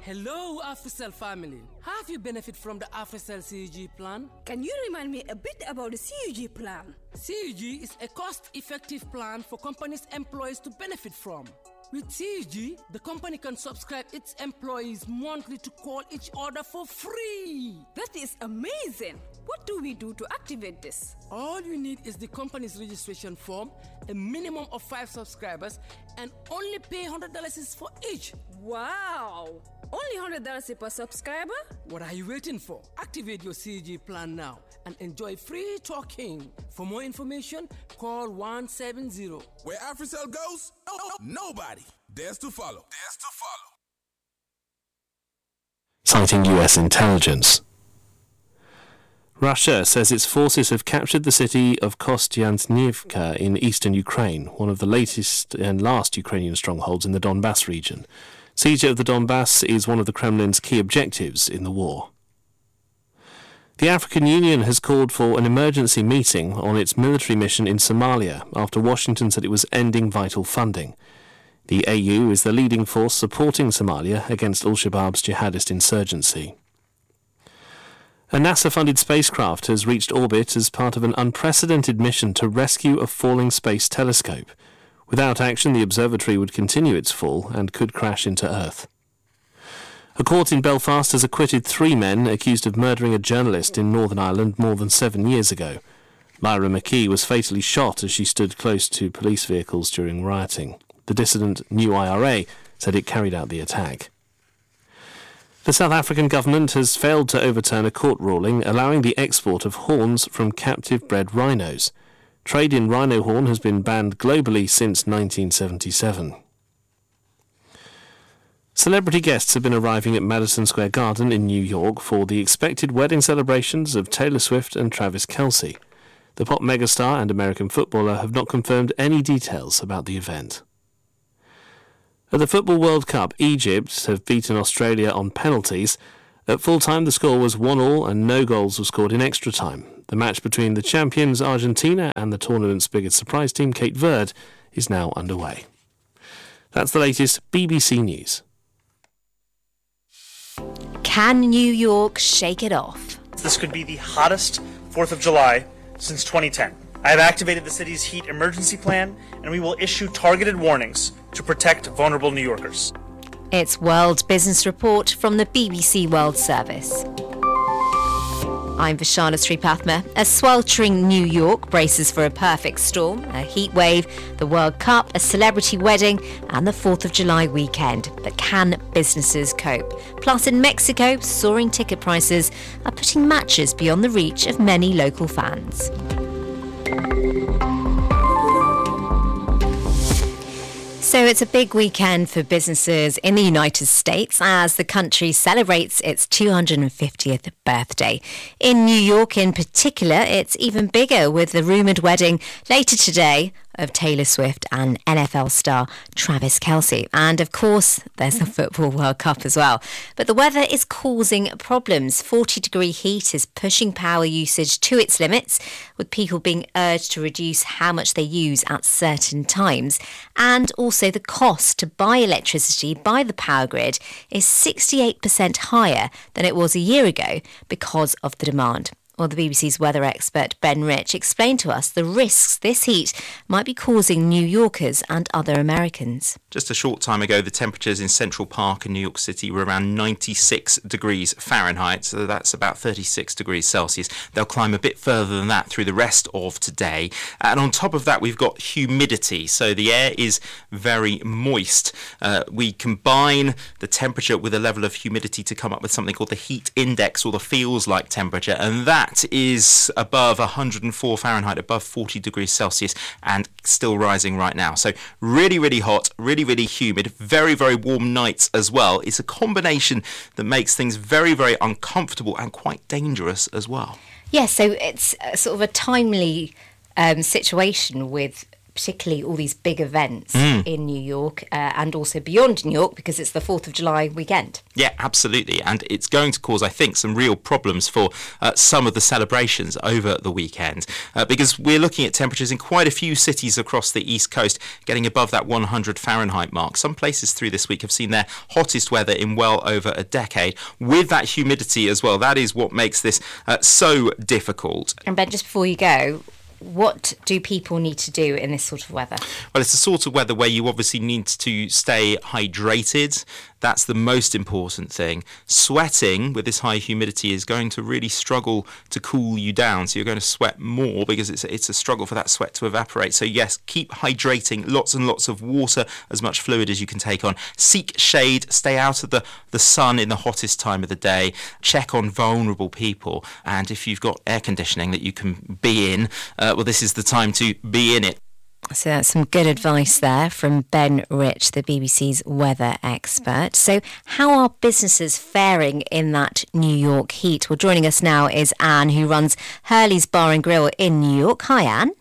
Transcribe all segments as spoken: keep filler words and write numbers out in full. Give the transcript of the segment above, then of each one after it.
Hello, AfriCell family. Have you benefit from the AfriCell C U G plan? Can you remind me a bit about the C U G plan? C U G is a cost-effective plan for companies' employees to benefit from. With C U G, the company can subscribe its employees monthly to call each other for free. That is amazing. What do we do to activate this? All you need is the company's registration form, a minimum of five subscribers, and only pay one hundred dollars for each. Wow! Only one hundred dollars per subscriber? What are you waiting for? Activate your C U G plan now and enjoy free talking. For more information, call one seven zero. Where AfriCell goes, nobody dares to follow. Dares to follow. Citing U S intelligence. Russia says its forces have captured the city of Kostyantynivka in eastern Ukraine, one of the latest and last Ukrainian strongholds in the Donbass region. Siege of the Donbass is one of the Kremlin's key objectives in the war. The African Union has called for an emergency meeting on its military mission in Somalia after Washington said it was ending vital funding. The A U is the leading force supporting Somalia against al-Shabaab's jihadist insurgency. A NASA-funded spacecraft has reached orbit as part of an unprecedented mission to rescue a falling space telescope. Without action, the observatory would continue its fall and could crash into Earth. A court in Belfast has acquitted three men accused of murdering a journalist in Northern Ireland more than seven years ago. Myra McKee was fatally shot as she stood close to police vehicles during rioting. The dissident New I R A said it carried out the attack. The South African government has failed to overturn a court ruling allowing the export of horns from captive-bred rhinos. Trade in rhino horn has been banned globally since nineteen seventy-seven. Celebrity guests have been arriving at Madison Square Garden in New York for the expected wedding celebrations of Taylor Swift and Travis Kelce. The pop megastar and American footballer have not confirmed any details about the event. At the Football World Cup, Egypt have beaten Australia on penalties. At full-time, the score was one all and no goals were scored in extra time. The match between the champions Argentina and the tournament's biggest surprise team, Cape Verde, is now underway. That's the latest B B C News. Can New York shake it off? This could be the hottest fourth of July since twenty ten. I have activated the city's heat emergency plan, and we will issue targeted warnings to protect vulnerable New Yorkers. It's World Business Report from the B B C World Service. I'm Vishana Sripathma. A sweltering New York braces for a perfect storm, a heat wave, the World Cup, a celebrity wedding and the fourth of July weekend. But can businesses cope? Plus in Mexico, soaring ticket prices are putting matches beyond the reach of many local fans. So it's a big weekend for businesses in the United States as the country celebrates its two hundred fiftieth birthday. In New York in particular, it's even bigger with the rumoured wedding later today of Taylor Swift and N F L star Travis Kelce. And of course, there's the Football World Cup as well. But the weather is causing problems. forty degree heat is pushing power usage to its limits, with people being urged to reduce how much they use at certain times. And also the cost to buy electricity by the power grid is sixty-eight percent higher than it was a year ago because of the demand. Well, the B B C's weather expert Ben Rich explained to us the risks this heat might be causing New Yorkers and other Americans. Just a short time ago, the temperatures in Central Park in New York City were around ninety-six degrees Fahrenheit, so that's about thirty-six degrees Celsius. They'll climb a bit further than that through the rest of today. And on top of that, we've got humidity, so the air is very moist. Uh, we combine the temperature with a level of humidity to come up with something called the heat index, or the feels-like temperature, and that is above one hundred four Fahrenheit, above forty degrees Celsius, and still rising right now. So really, really hot, really, really humid, very, very warm nights as well. It's a combination that makes things very, very uncomfortable and quite dangerous as well. Yes, yeah, so it's a sort of a timely um, situation with particularly all these big events mm. in New York uh, and also beyond New York, because it's the fourth of July weekend. Yeah, absolutely. And it's going to cause, I think, some real problems for uh, some of the celebrations over the weekend, uh, because we're looking at temperatures in quite a few cities across the East Coast getting above that one hundred Fahrenheit mark. Some places through this week have seen their hottest weather in well over a decade, with that humidity as well. That is what makes this uh, so difficult. And Ben, just before you go, what do people need to do in this sort of weather? Well, it's the sort of weather where you obviously need to stay hydrated. That's the most important thing. Sweating with this high humidity is going to really struggle to cool you down. So you're going to sweat more because it's, it's a struggle for that sweat to evaporate. So yes, keep hydrating, lots and lots of water, as much fluid as you can take on. Seek shade, stay out of the, the sun in the hottest time of the day. Check on vulnerable people. And if you've got air conditioning that you can be in, uh, well, this is the time to be in it. So that's some good advice there from Ben Rich, the B B C's weather expert. So how are businesses faring in that New York heat? Well, joining us now is Anne, who runs Hurley's Bar and Grill in New York. Hi, Anne.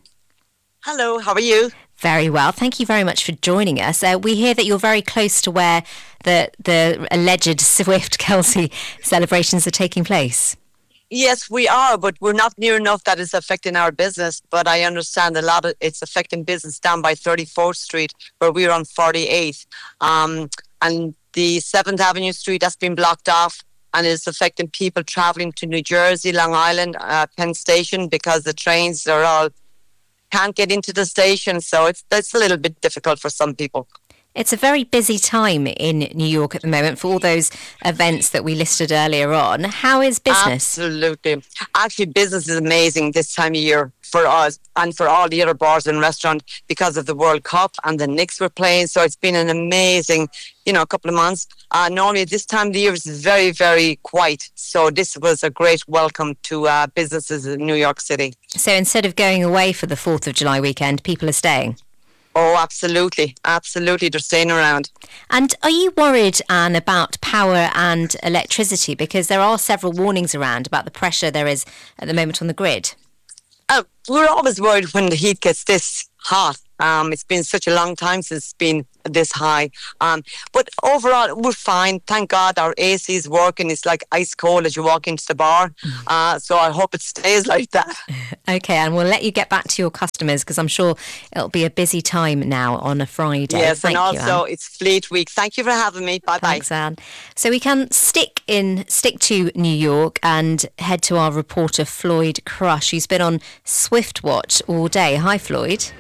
Hello, how are you? Very well. Thank you very much for joining us. Uh, we hear that you're very close to where the, the alleged Swift-Kelsey celebrations are taking place. Yes, we are, but we're not near enough that it's affecting our business. But I understand a lot of it's affecting business down by thirty-fourth Street, where we're on forty-eighth. Um, and the seventh Avenue Street, that's been blocked off, and it's affecting people traveling to New Jersey, Long Island, uh, Penn Station, because the trains are all can't get into the station. So it's that's a little bit difficult for some people. It's a very busy time in New York at the moment for all those events that we listed earlier on. How is business? Absolutely. Actually, business is amazing this time of year for us and for all the other bars and restaurants because of the World Cup and the Knicks were playing. So it's been an amazing, you know, couple of months. Uh, normally this time of the year is very, very quiet. So this was a great welcome to uh, businesses in New York City. So instead of going away for the fourth of July weekend, people are staying? Oh, absolutely. Absolutely. They're staying around. And are you worried, Anne, about power and electricity? Because there are several warnings around about the pressure there is at the moment on the grid. Uh, we're always worried when the heat gets this hot. Um, it's been such a long time since it's been this high. Um, but overall, we're fine. Thank God our A C is working. It's like ice cold as you walk into the bar. Uh, so I hope it stays like that. Okay, and we'll let you get back to your customers because I'm sure it'll be a busy time now on a Friday. Yes, Thank and you, also Anne. it's Fleet Week. Thank you for having me. Bye-bye. Thanks, Anne. So we can stick in, stick to New York and head to our reporter Floyd Crush, who's been on Swift Watch all day. Hi, Floyd.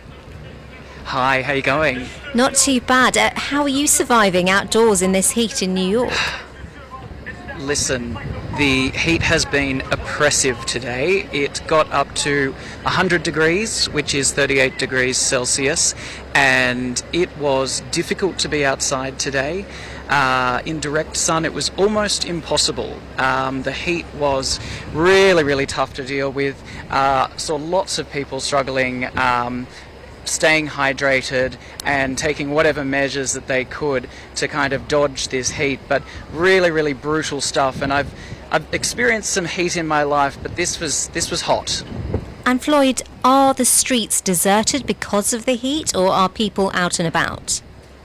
Hi, how you going? Not too bad. Uh, how are you surviving outdoors in this heat in New York? Listen, the heat has been oppressive today. It got up to one hundred degrees, which is thirty-eight degrees Celsius, and it was difficult to be outside today. Uh, in direct sun, it was almost impossible. Um, the heat was really, really tough to deal with. Uh, saw lots of people struggling, um, staying hydrated and taking whatever measures that they could to kind of dodge this heat, but really, really brutal stuff. And I've I've experienced some heat in my life, but this was this was hot. And Floyd, are the streets deserted because of the heat, or are people out and about?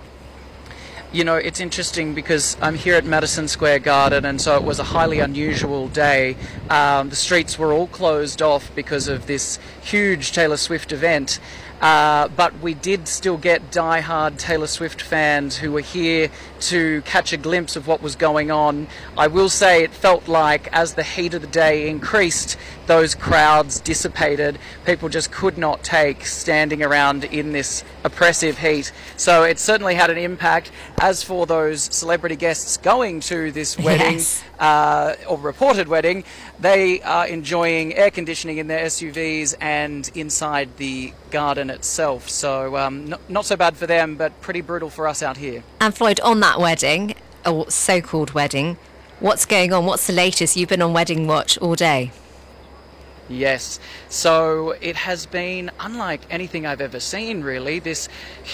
You know, it's interesting because I'm here at Madison Square Garden, and so it was a highly unusual day. Um, the streets were all closed off because of this huge Taylor Swift event. Uh, but we did still get die-hard Taylor Swift fans who were here to catch a glimpse of what was going on. I will say it felt like as the heat of the day increased, those crowds dissipated. People just could not take standing around in this oppressive heat. So it certainly had an impact. As for those celebrity guests going to this wedding, yes. uh, or reported wedding, they are enjoying air conditioning in their S U Vs and inside the garden itself. So um, not, not so bad for them, but pretty brutal for us out here. And Floyd, on that wedding, or so-called wedding, what's going on? What's the latest? You've been on Wedding Watch all day. Yes. So it has been unlike anything I've ever seen, really. This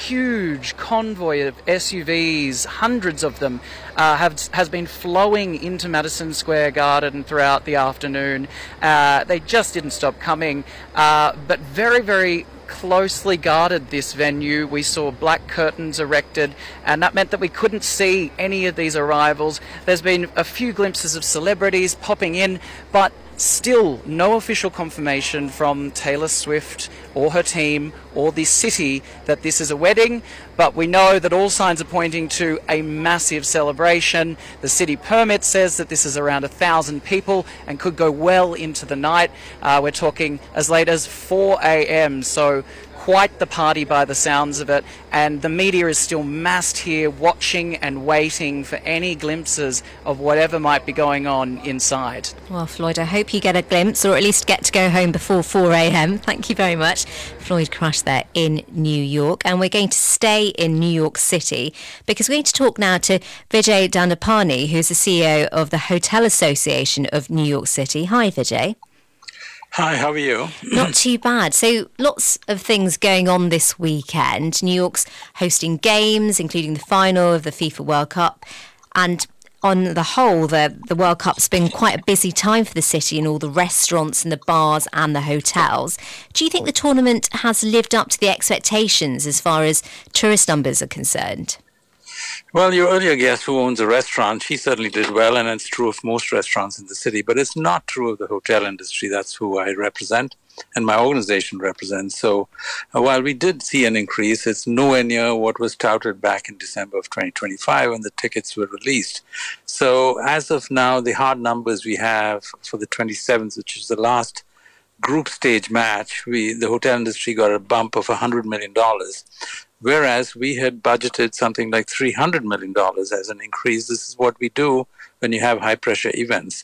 huge convoy of S U Vs, hundreds of them, uh, have, has been flowing into Madison Square Garden throughout the afternoon. Uh, they just didn't stop coming, uh, but very, very closely guarded this venue. We saw black curtains erected, and that meant that we couldn't see any of these arrivals. There's been a few glimpses of celebrities popping in, but still no official confirmation from Taylor Swift or her team or the city that this is a wedding, but we know that all signs are pointing to a massive celebration. The city permit says that this is around a thousand people and could go well into the night. Uh, we're talking as late as four a.m, so quite the party by the sounds of it, and the media is still massed here watching and waiting for any glimpses of whatever might be going on inside. Well, Floyd, I hope you get a glimpse or at least get to go home before four a.m. Thank you very much. Floyd Crush there in New York. And we're going to stay in New York City because we're going to talk now to Vijay Dandapani, who's the C E O of the Hotel Association of New York City. Hi, Vijay. Hi, how are you? Not too bad. So lots of things going on this weekend. New York's hosting games, including the final of the FIFA World Cup. And on the whole, the, the World Cup's been quite a busy time for the city and all the restaurants and the bars and the hotels. Do you think the tournament has lived up to the expectations as far as tourist numbers are concerned? Well, your earlier guest who owns a restaurant, she certainly did well, and it's true of most restaurants in the city, but it's not true of the hotel industry. That's who I represent and my organization represents. So uh, while we did see an increase, it's nowhere near what was touted back in December of twenty twenty-five when the tickets were released. So as of now, the hard numbers we have for the twenty-seventh, which is the last group stage match, we the hotel industry got a bump of one hundred million dollars. Whereas we had budgeted something like three hundred million dollars as an increase. This is what we do when you have high-pressure events.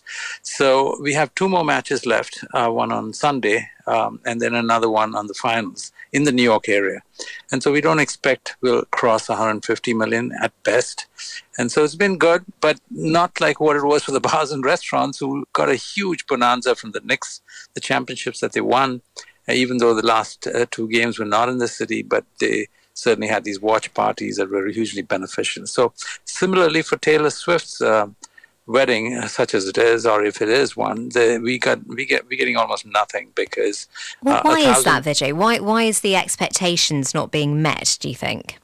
So we have two more matches left, uh, one on Sunday um, and then another one on the finals in the New York area. And so we don't expect we'll cross one hundred fifty million dollars at best. And so it's been good, but not like what it was for the bars and restaurants who got a huge bonanza from the Knicks, the championships that they won, uh, even though the last uh, two games were not in the city, but they certainly had these watch parties that were hugely beneficial. So similarly for Taylor Swift's uh, wedding, uh, such as it is, or if it is one, the, we got we get we're getting almost nothing because. Well, uh, why thousand, is that, Vijay? Why why is the expectations not being met? Do you think?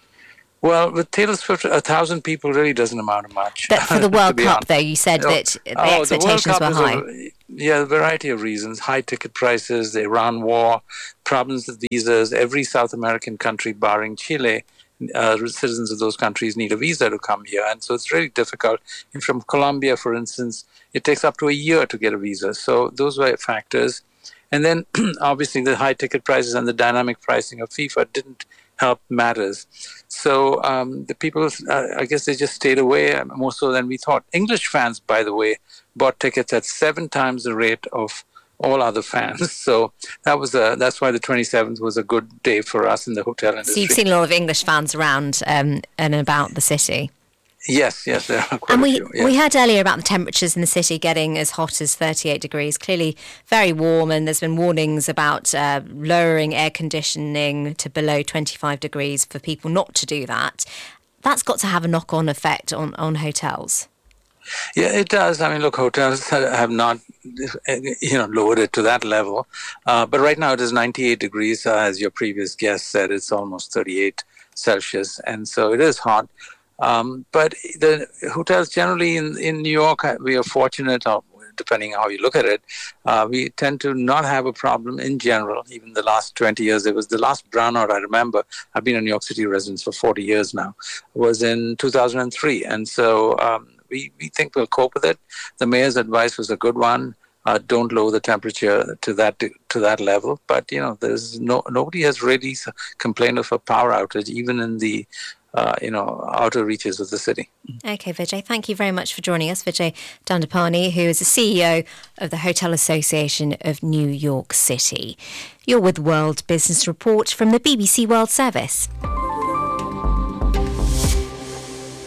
Well, with Taylor Swift, a thousand people really doesn't amount to much. But for the World Cup, honest. though, you said oh, that the oh, expectations the World Cup were high. A, yeah, a variety of reasons. High ticket prices, the Iran war, problems with visas. Every South American country, barring Chile, uh, citizens of those countries need a visa to come here. And so it's really difficult. And from Colombia, for instance, it takes up to a year to get a visa. So those were factors. And then, obviously, the high ticket prices and the dynamic pricing of FIFA didn't help matters. So um, the people, uh, I guess they just stayed away more so than we thought. English fans, by the way, bought tickets at seven times the rate of all other fans. So that was a, that's why the twenty-seventh was a good day for us in the hotel industry. So you've seen a lot of English fans around um, and about the city. Yes, yes, there are quite and we, a few. Yes. we heard earlier about the temperatures in the city getting as hot as thirty-eight degrees, clearly very warm, and there's been warnings about uh, lowering air conditioning to below twenty-five degrees for people not to do that. That's got to have a knock-on effect on, on hotels. Yeah, it does. I mean, look, hotels have not, you know, lowered it to that level. Uh, but right now it is ninety-eight degrees. Uh, as your previous guest said, it's almost thirty-eight Celsius. And so it is hot. Um, but the hotels generally in, in New York, we are fortunate, or depending on how you look at it, uh, we tend to not have a problem in general. Even the last twenty years, it was the last brownout I remember. I've been a New York City resident for forty years now, was in two thousand three. And so um, we, we think we'll cope with it. The mayor's advice was a good one. Uh, don't lower the temperature to that to that level. But, you know, there's no nobody has really complained of a power outage, even in the Uh, you know, outer reaches of the city. Okay, Vijay, thank you very much for joining us. Vijay Dandapani, who is the C E O of the Hotel Association of New York City. You're with World Business Report from the B B C World Service. Well,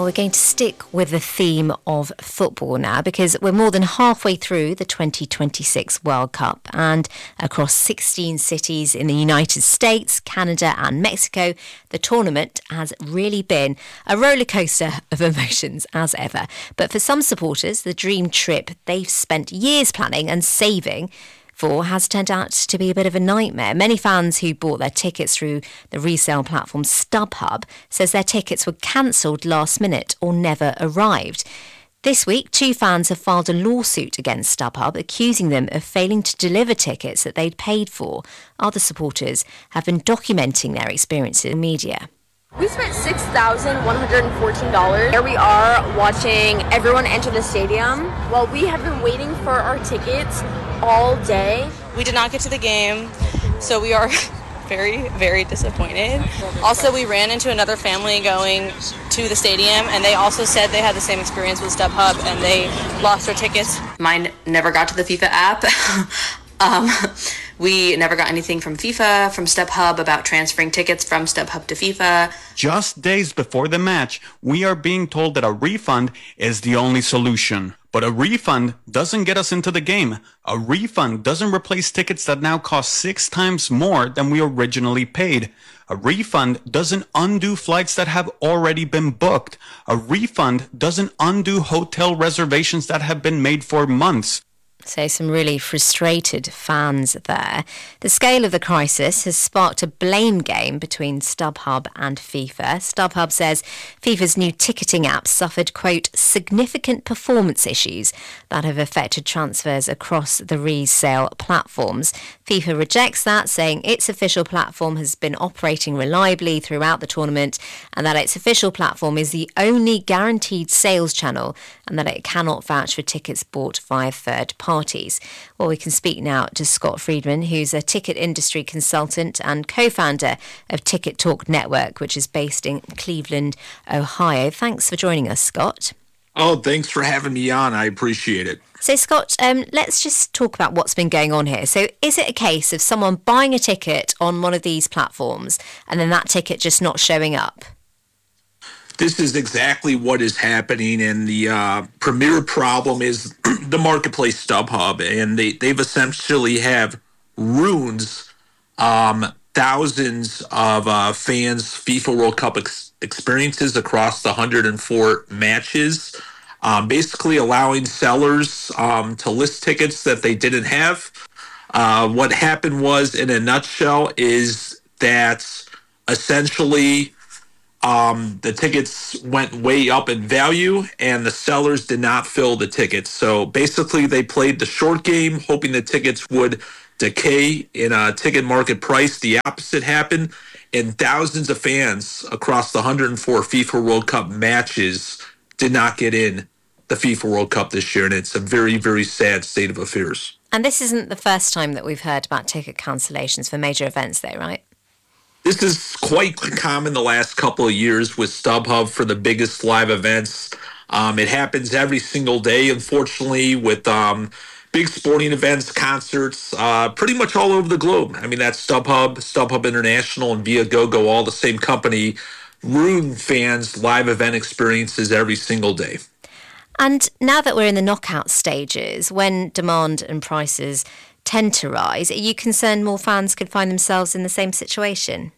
we're going to stick with the theme of football now, because we're more than halfway through the twenty twenty-six World Cup, and across sixteen cities in the United States, Canada and Mexico, the tournament has really been a roller coaster of emotions as ever. But for some supporters, the dream trip they've spent years planning and saving for has turned out to be a bit of a nightmare. Many fans who bought their tickets through the resale platform StubHub says their tickets were cancelled last minute or never arrived. This week, two fans have filed a lawsuit against StubHub, accusing them of failing to deliver tickets that they'd paid for. Other supporters have been documenting their experiences in media. We spent six thousand one hundred fourteen dollars. Here we are watching everyone enter the stadium while we have been waiting for our tickets all day. We did not get to the game, so we are very, very disappointed. Also, we ran into another family going to the stadium, and they also said they had the same experience with StubHub, and they lost their tickets. Mine never got to the FIFA app. um, we never got anything from FIFA, from StubHub, about transferring tickets from StubHub to FIFA. Just days before the match, we are being told that a refund is the only solution. But a refund doesn't get us into the game. A refund doesn't replace tickets that now cost six times more than we originally paid. A refund doesn't undo flights that have already been booked. A refund doesn't undo hotel reservations that have been made for months. So some really frustrated fans there. The scale of the crisis has sparked a blame game between StubHub and FIFA. StubHub says FIFA's new ticketing app suffered, quote, significant performance issues that have affected transfers across the resale platforms. FIFA rejects that, saying its official platform has been operating reliably throughout the tournament and that its official platform is the only guaranteed sales channel and that it cannot vouch for tickets bought via third parties. Well, we can speak now to Scott Friedman, who's a ticket industry consultant and co-founder of Ticket Talk Network, which is based in Cleveland, Ohio. Thanks for joining us, Scott. Oh, thanks for having me on. I appreciate it. So, Scott, um, let's just talk about what's been going on here. So is it a case of someone buying a ticket on one of these platforms and then that ticket just not showing up? This is exactly what is happening, and the uh, premier problem is the marketplace StubHub, and they, they've essentially have ruined um, thousands of uh, fans' FIFA World Cup ex- experiences across the one hundred four matches, um, basically allowing sellers um, to list tickets that they didn't have. Uh, what happened was, in a nutshell, is that essentially Um, the tickets went way up in value and the sellers did not fill the tickets. So basically they played the short game, hoping the tickets would decay in a ticket market price. The opposite happened, and thousands of fans across the one hundred four FIFA World Cup matches did not get in the FIFA World Cup this year, and it's a very, very sad state of affairs. And this isn't the first time that we've heard about ticket cancellations for major events though, right? This is quite common the last couple of years with StubHub for the biggest live events. Um, it happens every single day, unfortunately, with um, big sporting events, concerts, uh, pretty much all over the globe. I mean, that's StubHub, StubHub International, and Viagogo, all the same company, ruin fans' live event experiences every single day. And now that we're in the knockout stages, when demand and prices tend to rise, are you concerned more fans could find themselves in the same situation?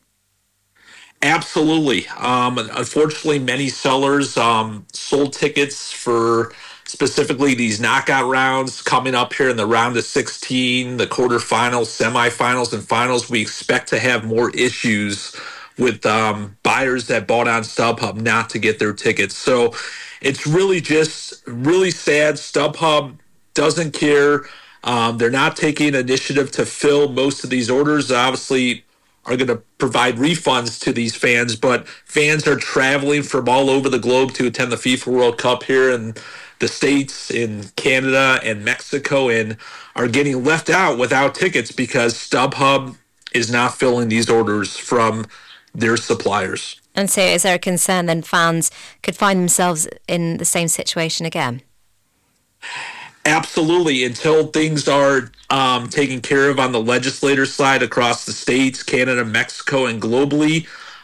Absolutely. Um, unfortunately, many sellers um, sold tickets for specifically these knockout rounds coming up here in the round of sixteen, the quarterfinals, semifinals, and finals. We expect to have more issues with um, buyers that bought on StubHub not to get their tickets. So it's really just really sad. StubHub doesn't care. Um, they're not taking initiative to fill most of these orders. Obviously, are going to provide refunds to these fans, but fans are traveling from all over the globe to attend the FIFA World Cup here in the States, in Canada, and Mexico, and are getting left out without tickets because StubHub is not filling these orders from their suppliers. And so is there a concern then fans could find themselves in the same situation again? Absolutely. Until things are um, taken care of on the legislator side across the states, Canada, Mexico, and globally,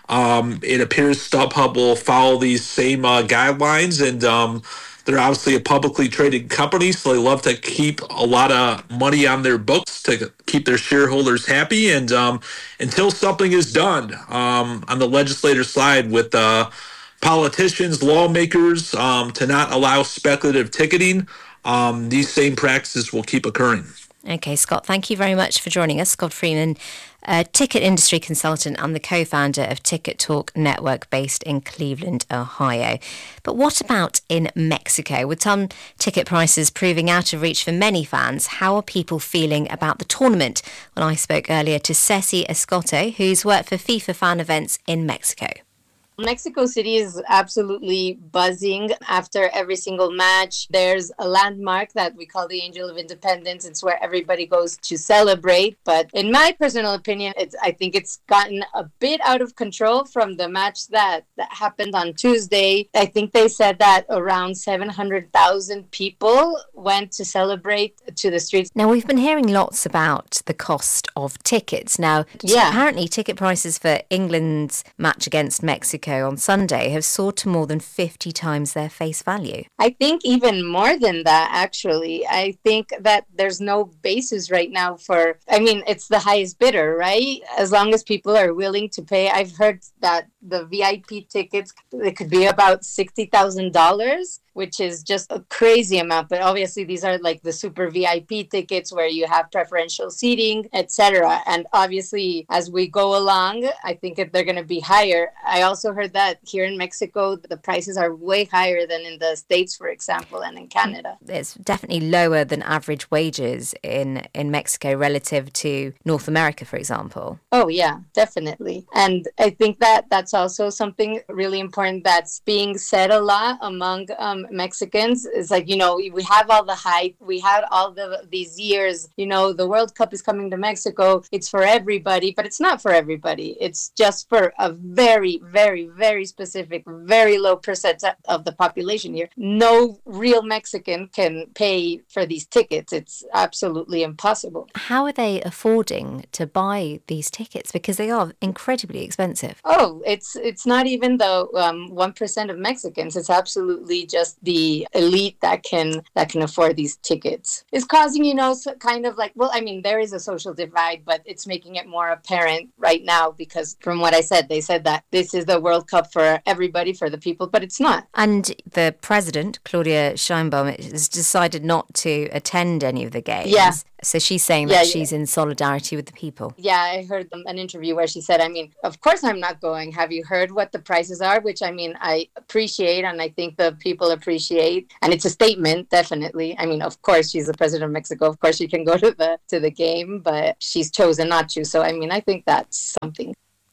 Um, it appears StubHub will follow these same uh, guidelines, and um, they're obviously a publicly traded company, so they love to keep a lot of money on their books to keep their shareholders happy. And um, until something is done um, on the legislative side with uh, politicians, lawmakers, um, to not allow speculative ticketing, um, these same practices will keep occurring. Okay, Scott, thank you very much for joining us. Scott Freeman, a ticket industry consultant and the co-founder of Ticket Talk Network based in Cleveland, Ohio. But what about in Mexico? With some ticket prices proving out of reach for many fans, how are people feeling about the tournament? Well, I spoke earlier to Ceci Escoto, who's worked for FIFA fan events in Mexico. Mexico City is absolutely buzzing after every single match. There's a landmark that we call the Angel of Independence. It's where everybody goes to celebrate. But in my personal opinion, it's, I think it's gotten a bit out of control from the match that, that happened on Tuesday. I think they said that around seven hundred thousand people went to celebrate to the streets. Now, we've been hearing lots about the cost of tickets. Now, yeah. apparently ticket prices for England's match against Mexico on Sunday have soared to more than fifty times their face value. I think even more than that, actually. I think that there's no basis right now for, I mean, it's the highest bidder, right? As long as people are willing to pay. I've heard that the V I P tickets, it could be about sixty thousand dollars, which is just a crazy amount. But obviously these are like the super V I P tickets where you have preferential seating, et cetera. And obviously as we go along, I think they're going to be higher. I also heard that here in Mexico, the prices are way higher than in the States, for example, and in Canada. It's definitely lower than average wages in, in Mexico relative to North America, for example. Oh, yeah, definitely. And I think that that's also something really important that's being said a lot among um, Mexicans. It's like, you know, we have all the hype. We had all the these years, you know, the World Cup is coming to Mexico. It's for everybody, but it's not for everybody. It's just for a very, very, very specific, very low percent of the population here. No real Mexican can pay for these tickets. It's absolutely impossible. How are they affording to buy these tickets? Because they are incredibly expensive. Oh, it's it's not even the um, one percent of Mexicans. It's absolutely just the elite that can that can afford these tickets. It's causing, you know, kind of like, well, I mean, there is a social divide, but it's making it more apparent right now because from what I said, they said that this is the World Cup for everybody, for the people, but it's not. And the president, Claudia Sheinbaum, has decided not to attend any of the games. Yeah. So she's saying yeah, that yeah. she's in solidarity with the people. Yeah, I heard an interview where she said, I mean, of course I'm not going. Have you heard what the prices are? Which, I mean, I appreciate and I think the people appreciate. And it's a statement, definitely. I mean, of course, she's the president of Mexico. Of course, she can go to the to the game, but she's chosen not to. So, I mean, I think that's something.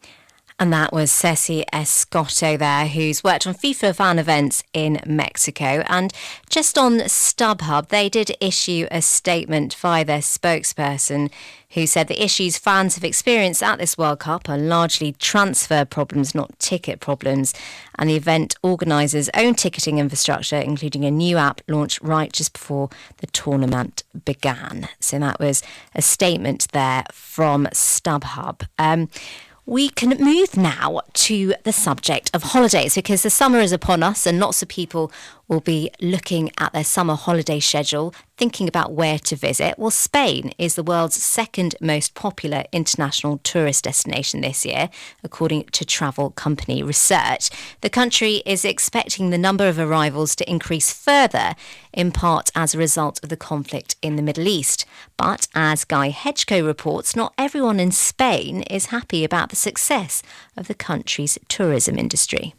And that was Ceci Escoto there, who's worked on FIFA fan events in Mexico. And just on StubHub, they did issue a statement via their spokesperson who said the issues fans have experienced at this World Cup are largely transfer problems, not ticket problems. And the event organisers' own ticketing infrastructure, including a new app launched right just before the tournament began. So that was a statement there from StubHub. Um, We can move now to the subject of holidays because the summer is upon us and lots of people will be looking at their summer holiday schedule, thinking about where to visit. Well, Spain is the world's second most popular international tourist destination this year, according to travel company research. The country is expecting the number of arrivals to increase further, in part as a result of the conflict in the Middle East. But as Guy Hedgecoe reports, not everyone in Spain is happy about the success of the country's tourism industry.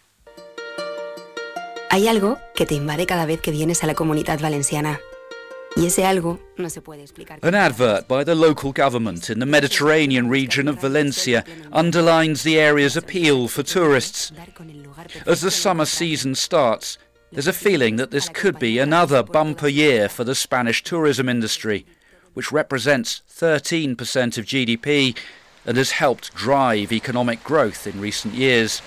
Hay algo que te invade cada vez que vienes a la Comunitat Valenciana. Y ese algo no se puede explicar. An advert by the local government in the Mediterranean region of Valencia underlines the area's appeal for tourists. As the summer season starts, there's a feeling that this could be another bumper year for the Spanish tourism industry, which represents thirteen percent of G D P and has helped drive economic growth in recent years.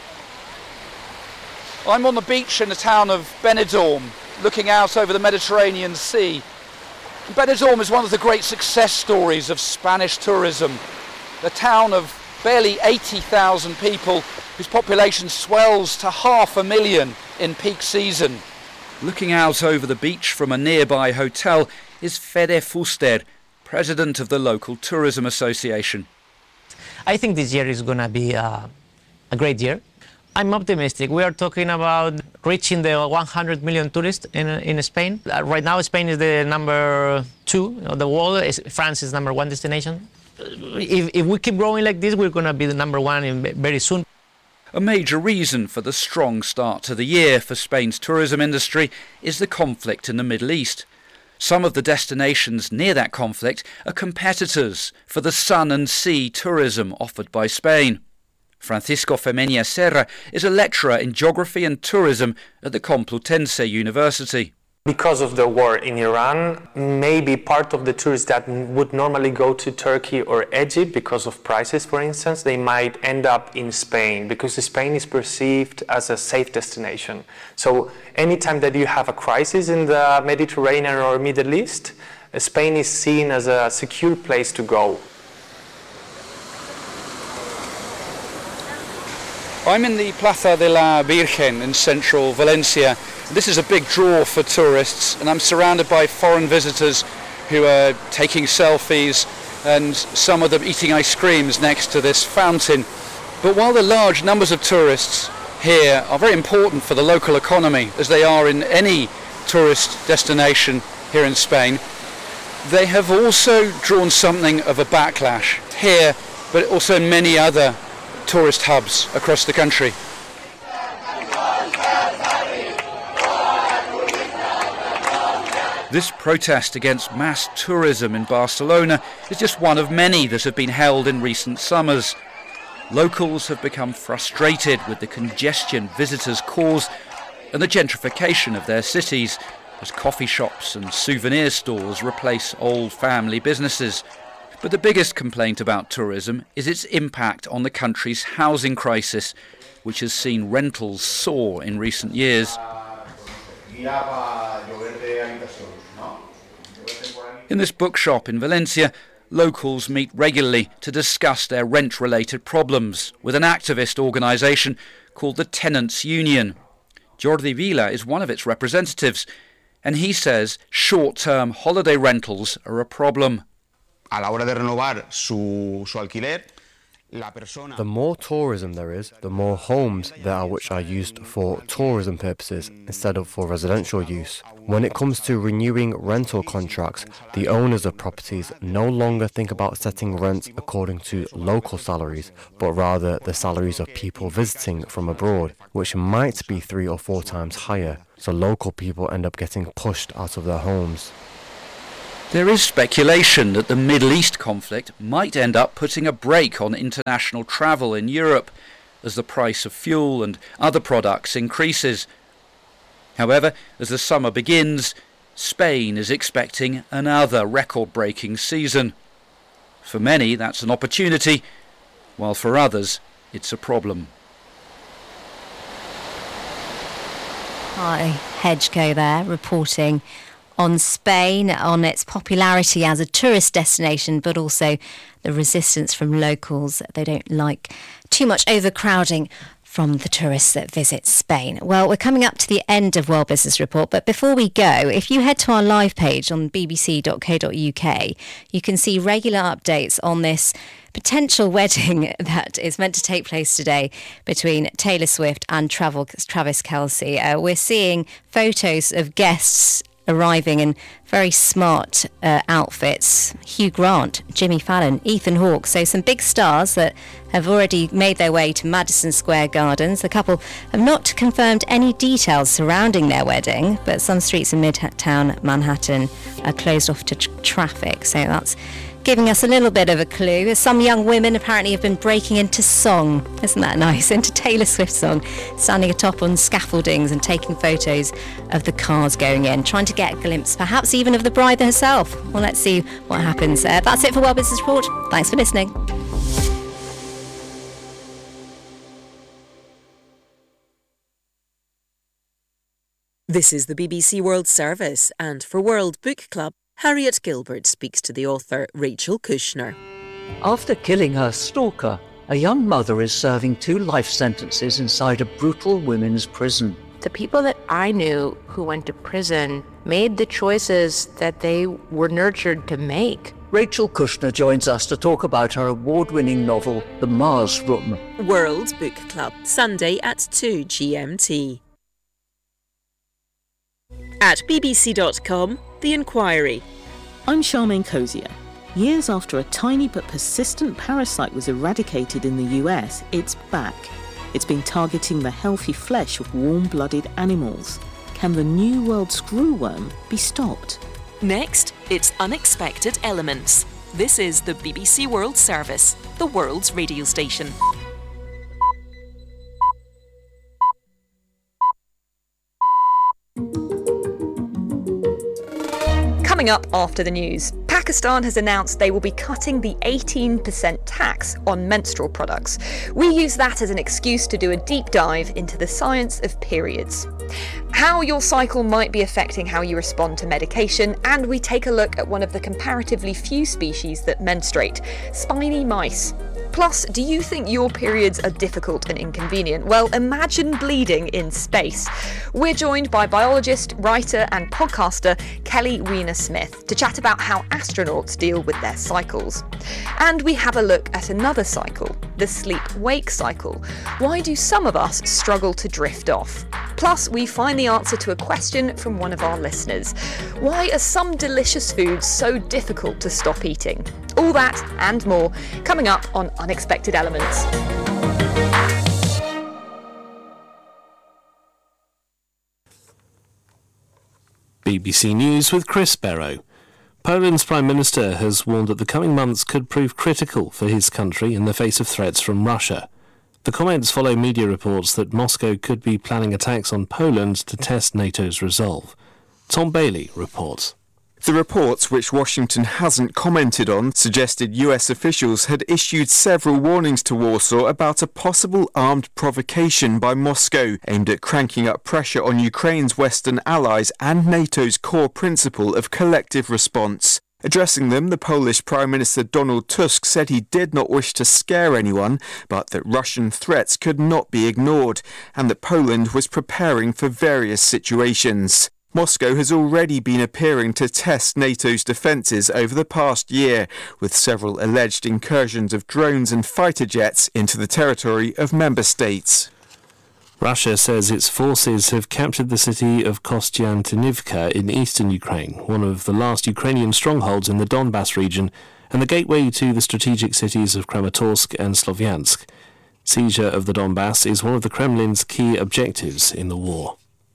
I'm on the beach in the town of Benidorm, looking out over the Mediterranean Sea. Benidorm is one of the great success stories of Spanish tourism. The town of barely eighty thousand people, whose population swells to half a million in peak season. Looking out over the beach from a nearby hotel is Fede Fuster, president of the local tourism association. I think this year is going to be uh, a great year. I'm optimistic. We are talking about reaching the one hundred million tourists in, in Spain. Uh, right now, Spain is the number two of the world. France is number one destination. If, if we keep growing like this, we're going to be the number one in very soon. A major reason for the strong start to the year for Spain's tourism industry is the conflict in the Middle East. Some of the destinations near that conflict are competitors for the sun and sea tourism offered by Spain. Francisco Femenia Serra is a lecturer in geography and tourism at the Complutense University. Because of the war in Iran, maybe part of the tourists that would normally go to Turkey or Egypt because of prices, for instance, they might end up in Spain because Spain is perceived as a safe destination. So anytime that you have a crisis in the Mediterranean or Middle East, Spain is seen as a secure place to go. I'm in the Plaza de la Virgen in central Valencia. This is a big draw for tourists, and I'm surrounded by foreign visitors who are taking selfies and some of them eating ice creams next to this fountain. But while the large numbers of tourists here are very important for the local economy, as they are in any tourist destination here in Spain, they have also drawn something of a backlash here, but also in many other tourist hubs across the country. This protest against mass tourism in Barcelona is just one of many that have been held in recent summers. Locals have become frustrated with the congestion visitors cause and the gentrification of their cities as coffee shops and souvenir stores replace old family businesses. But the biggest complaint about tourism is its impact on the country's housing crisis, which has seen rentals soar in recent years. In this bookshop in Valencia, locals meet regularly to discuss their rent-related problems with an activist organisation called the Tenants Union. Jordi Vila is one of its representatives, and he says short-term holiday rentals are a problem. A la hora de renovar su, su alquiler, la persona... The more tourism there is, the more homes there are which are used for tourism purposes instead of for residential use. When it comes to renewing rental contracts, the owners of properties no longer think about setting rents according to local salaries, but rather the salaries of people visiting from abroad, which might be three or four times higher, so local people end up getting pushed out of their homes. There is speculation that the Middle East conflict might end up putting a brake on international travel in Europe as the price of fuel and other products increases. However, as the summer begins, Spain is expecting another record-breaking season. For many, that's an opportunity, while for others, it's a problem. Hi, Hedgeco there, reporting on Spain, on its popularity as a tourist destination, but also the resistance from locals. They don't like too much overcrowding from the tourists that visit Spain. Well, we're coming up to the end of World Business Report, but before we go, if you head to our live page on b b c dot co dot u k, you can see regular updates on this potential wedding that is meant to take place today between Taylor Swift and Travis Kelce. Uh, we're seeing photos of guests arriving in very smart uh, outfits. Hugh Grant, Jimmy Fallon, Ethan Hawke. So some big stars that have already made their way to Madison Square Gardens. The couple have not confirmed any details surrounding their wedding, but some streets in Midtown Manhattan are closed off to tr- traffic. So that's giving us a little bit of a clue. Some young women apparently have been breaking into song, isn't that nice, into Taylor Swift's song, standing atop on scaffoldings and taking photos of the cars going in, trying to get a glimpse perhaps even of the bride herself. Well, let's see what happens. Uh, that's it for World Business Report. Thanks for listening. This is the B B C World Service, and for World Book Club, Harriet Gilbert speaks to the author Rachel Kushner. After killing her stalker, A young mother is serving two life sentences inside a brutal women's prison. The people that I knew who went to prison made the choices that they were nurtured to make. Rachel Kushner joins us to talk about her award-winning novel, The Mars Room. World Book Club, Sunday at two G M T. At B B C dot com, The Inquiry. I'm Charmaine Cozier. Years after a tiny but persistent parasite was eradicated in the U S, it's back. It's been targeting the healthy flesh of warm-blooded animals. Can the New World screwworm be stopped? Next, it's Unexpected Elements. This is the B B C World Service, the world's radio station. Coming up after the news, Pakistan has announced they will be cutting the eighteen percent tax on menstrual products. We use that as an excuse to do a deep dive into the science of periods, how your cycle might be affecting how you respond to medication, and we take a look at one of the comparatively few species that menstruate, spiny mice. Plus, do you think your periods are difficult and inconvenient? Well, imagine bleeding in space. We're joined by biologist, writer and podcaster Kelly Weiner-Smith to chat about how astronauts deal with their cycles. And we have a look at another cycle, the sleep-wake cycle. Why do some of us struggle to drift off? Plus, we find the answer to a question from one of our listeners. Why are some delicious foods so difficult to stop eating? All that and more coming up on Unexpected Elements. B B C News with Chris Barrow. Poland's Prime Minister has warned that the coming months could prove critical for his country in the face of threats from Russia. The comments follow media reports that Moscow could be planning attacks on Poland to test NATO's resolve. Tom Bailey reports. The reports, which Washington hasn't commented on, suggested U S officials had issued several warnings to Warsaw about a possible armed provocation by Moscow aimed at cranking up pressure on Ukraine's Western allies and NATO's core principle of collective response. Addressing them, the Polish Prime Minister Donald Tusk said he did not wish to scare anyone, but that Russian threats could not be ignored, and that Poland was preparing for various situations. Moscow has already been appearing to test NATO's defences over the past year, with several alleged incursions of drones and fighter jets into the territory of member states. Russia says its forces have captured the city of Kostyantynivka in eastern Ukraine, one of the last Ukrainian strongholds in the Donbas region and the gateway to the strategic cities of Kramatorsk and Slovyansk. Seizure of the Donbas is one of the Kremlin's key objectives in the war.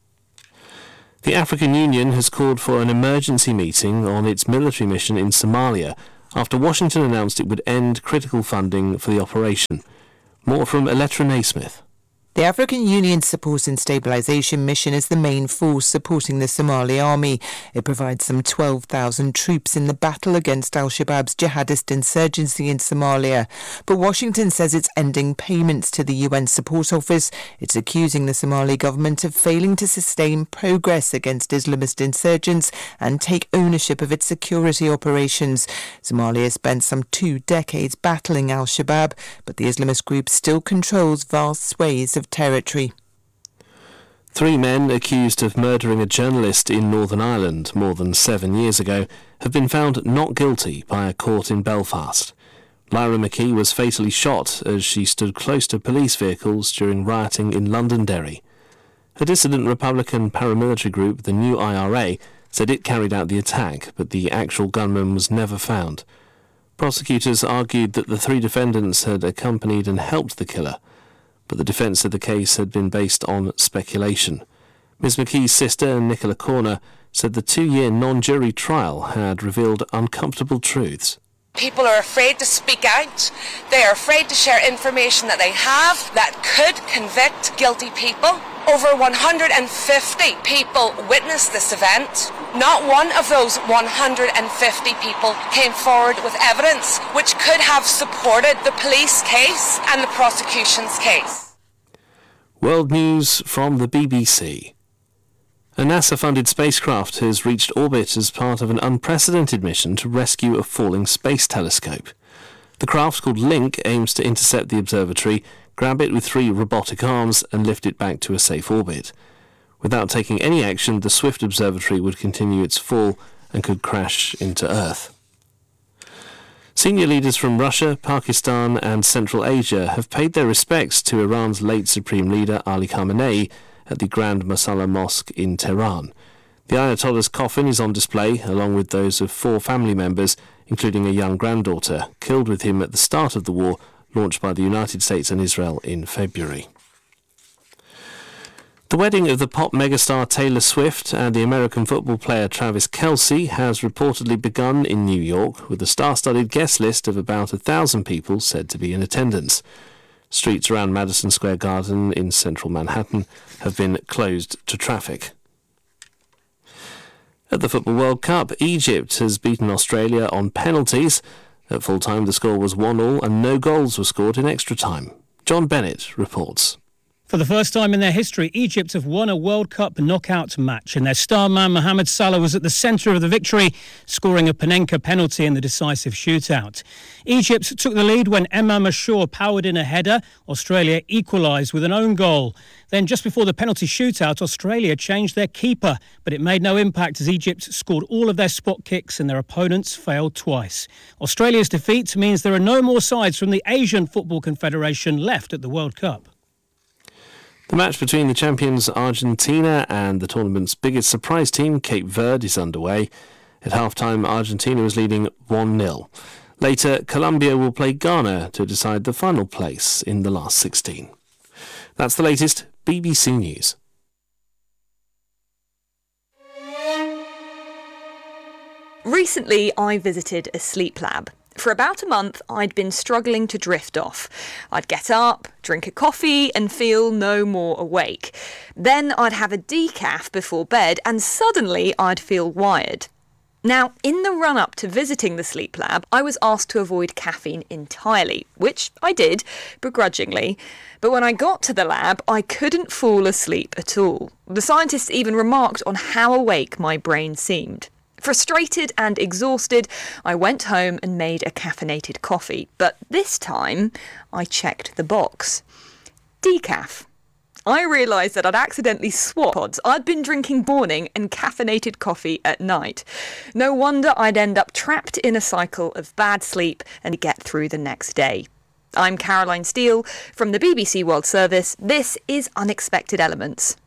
The African Union has called for an emergency meeting on its military mission in Somalia after Washington announced it would end critical funding for the operation. More from Elettra Naismith. The African Union's Support and Stabilisation Mission is the main force supporting the Somali army. It provides some twelve thousand troops in the battle against al-Shabaab's jihadist insurgency in Somalia. But Washington says it's ending payments to the U N Support Office. It's accusing the Somali government of failing to sustain progress against Islamist insurgents and take ownership of its security operations. Somalia spent some two decades battling al-Shabaab, but the Islamist group still controls vast swathes of territory. Three men accused of murdering a journalist in Northern Ireland more than seven years ago have been found not guilty by a court in Belfast. Lyra McKee was fatally shot as she stood close to police vehicles during rioting in Londonderry. A dissident Republican paramilitary group, the New I R A, said it carried out the attack, but the actual gunman was never found. Prosecutors argued that the three defendants had accompanied and helped the killer, but the defence said the case had been based on speculation. Miz McKee's sister, Nicola Corner, said the two-year non-jury trial had revealed uncomfortable truths. People are afraid to speak out. They are afraid to share information that they have that could convict guilty people. Over one hundred fifty people witnessed this event. Not one of those one hundred fifty people came forward with evidence which could have supported the police case and the prosecution's case. World news from the B B C. A NASA-funded spacecraft has reached orbit as part of an unprecedented mission to rescue a falling space telescope. The craft, called Link, aims to intercept the observatory, grab it with three robotic arms and lift it back to a safe orbit. Without taking any action, the Swift observatory would continue its fall and could crash into Earth. Senior leaders from Russia, Pakistan and Central Asia have paid their respects to Iran's late Supreme Leader Ali Khamenei at the Grand Masala Mosque in Tehran. The Ayatollah's coffin is on display, along with those of four family members, including a young granddaughter, killed with him at the start of the war launched by the United States and Israel in February. The wedding of the pop megastar Taylor Swift and the American football player Travis Kelce has reportedly begun in New York, with a star-studded guest list of about a thousand people said to be in attendance. Streets around Madison Square Garden in central Manhattan have been closed to traffic. At the Football World Cup, Egypt has beaten Australia on penalties. At full-time, the score was one all and no goals were scored in extra time. John Bennett reports. For the first time in their history, Egypt have won a World Cup knockout match, and their star man Mohamed Salah was at the centre of the victory, scoring a Panenka penalty in the decisive shootout. Egypt took the lead when Emam Ashour powered in a header. Australia equalised with an own goal. Then, just before the penalty shootout, Australia changed their keeper, but it made no impact as Egypt scored all of their spot kicks and their opponents failed twice. Australia's defeat means there are no more sides from the Asian Football Confederation left at the World Cup. The match between the champions Argentina and the tournament's biggest surprise team, Cape Verde, is underway. At half-time, Argentina was leading one nil. Later, Colombia will play Ghana to decide the final place in the last sixteen. That's the latest B B C News. Recently, I visited a sleep lab. For about a month, I'd been struggling to drift off. I'd get up, drink a coffee, and feel no more awake. Then I'd have a decaf before bed, and suddenly I'd feel wired. Now, in the run-up to visiting the sleep lab, I was asked to avoid caffeine entirely, which I did, begrudgingly. But when I got to the lab, I couldn't fall asleep at all. The scientists even remarked on how awake my brain seemed. Frustrated and exhausted, I went home and made a caffeinated coffee. But this time, I checked the box. Decaf. I realised that I'd accidentally swapped pods. I'd been drinking morning and caffeinated coffee at night. No wonder I'd end up trapped in a cycle of bad sleep and get through the next day. I'm Caroline Steele from the B B C World Service. This is Unexpected Elements.